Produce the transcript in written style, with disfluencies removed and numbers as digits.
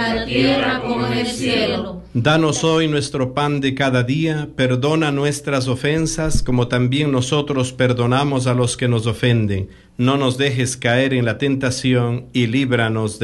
la tierra como en el cielo. Danos hoy nuestro pan de cada día, perdona nuestras ofensas como también nosotros perdonamos a los que nos ofenden. No nos dejes caer en la tentación y líbranos